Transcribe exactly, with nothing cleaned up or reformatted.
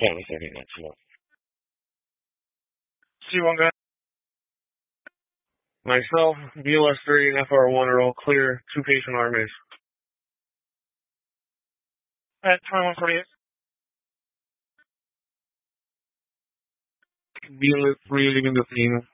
ten second maximum. C one guy. Myself, B L S three, and F R one are all clear. Two patient armies. At twenty-one forty-eight. B L S three leaving the scene.